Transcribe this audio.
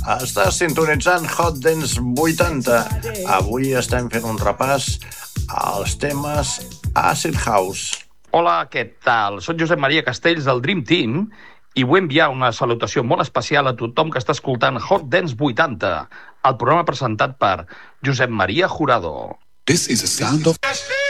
Estàs sintonitzant Hot Dance 80. Avui estem fent un repàs als temes Acid House. Hola, què tal? Soc Josep Maria Castells del Dream Team i vull enviar una salutació molt especial a tothom que està escoltant Hot Dance 80, el programa presentat per Josep Maria Jurado. This is a sound of...